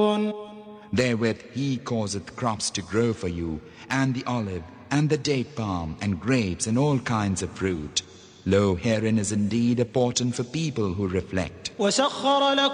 Therewith he causeth crops to grow for you, and the olive, and the date palm, and grapes, and all kinds of fruit. Lo, herein is indeed a portent for people who reflect.